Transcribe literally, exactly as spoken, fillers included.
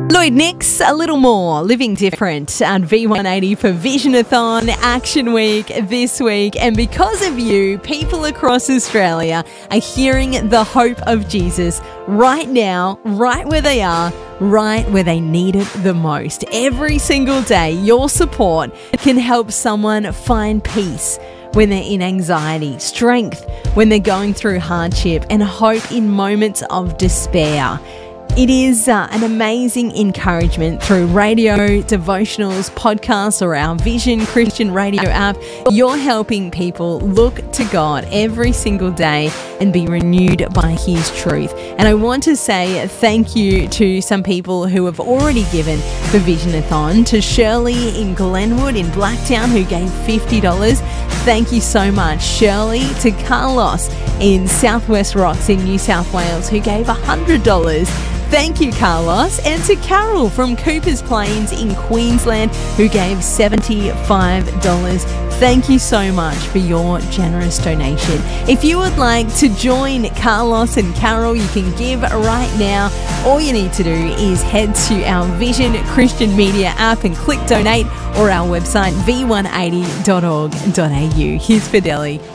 Lloyd Nix, a little more, living different at V one eighty for Visionathon Action Week this week. And because of you, people across Australia are hearing the hope of Jesus right now, right where they are, right where they need it the most. Every single day, your support can help someone find peace when they're in anxiety, strength when they're going through hardship, and hope in moments of despair. It is uh, an amazing encouragement through radio, devotionals, podcasts, or our Vision Christian Radio app. You're helping people look to God every single day and be renewed by His truth. And I want to say thank you to some people who have already given for Visionathon. To Shirley in Glenwood in Blacktown, who gave fifty dollars. Thank you so much, Shirley. To Carlos in Southwest Rocks in New South Wales, who gave one hundred dollars. Thank you, Carlos. And to Carol from Coopers Plains in Queensland, who gave seventy-five dollars. Thank you so much for your generous donation. If you would like to join Carlos and Carol, you can give right now. All you need to do is head to our Vision Christian Media app and click donate, or our website v one eighty dot org dot a u. Here's Fideli.